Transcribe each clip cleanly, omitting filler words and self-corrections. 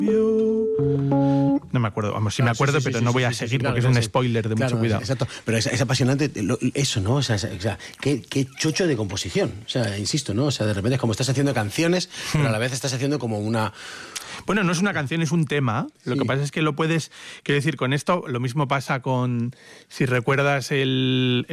No me acuerdo, vamos, sí me acuerdo, pero no voy a seguir porque es un spoiler de mucho cuidado. Exacto, pero es apasionante eso, ¿no? O sea, qué chocho de composición. O sea, insisto, ¿no? O sea, de repente es como estás haciendo canciones, pero a la vez estás haciendo como una... Bueno, no es una canción, es un tema. Lo que pasa es que lo puedes... Quiero decir, con esto lo mismo pasa con... Si recuerdas el...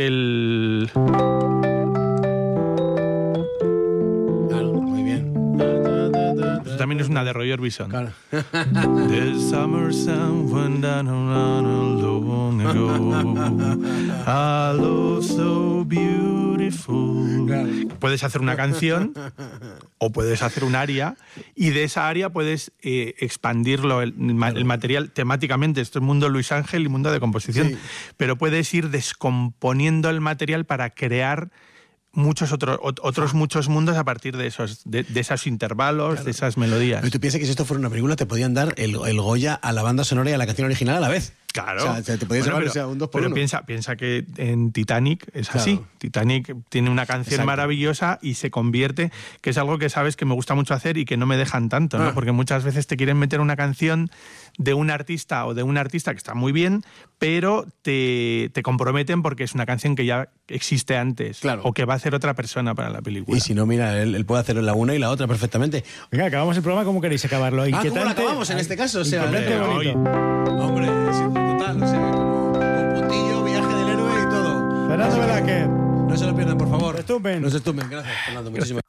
Claro, muy bien. Eso también es una de Roy Orbison. Claro. The summer sun went down around long ago. I love so beautiful. Claro. Puedes hacer una canción o puedes hacer un aria y de esa aria puedes expandirlo el material temáticamente. Esto es mundo Luis Ángel y mundo de composición. Sí. Pero puedes ir descomponiendo el material para crear muchos muchos mundos a partir de esos intervalos, claro, de esas melodías. Pero tú piensas que si esto fuera una película te podían dar el Goya a la banda sonora y a la canción original a la vez. Claro. O sea, te podías llevar un 2 por 1. Pero piensa que en Titanic es así. Claro. Titanic tiene una canción maravillosa y se convierte, que es algo que sabes que me gusta mucho hacer y que no me dejan tanto, ¿no? Porque muchas veces te quieren meter una canción de un artista o de un artista que está muy bien, pero te comprometen porque es una canción que ya existe antes, claro, o que va a hacer otra persona para la película. Y si no, mira, él puede hacer la una y la otra perfectamente. Venga, acabamos el programa. ¿Cómo queréis acabarlo? ¿Cómo lo acabamos en este caso? O sea, bonito. Hombre, sí, total, o sea, con puntillo, viaje del héroe y todo. Fernando Velázquez. No se lo pierdan, por favor. Estupen. Gracias, Fernando. Muchísimas gracias.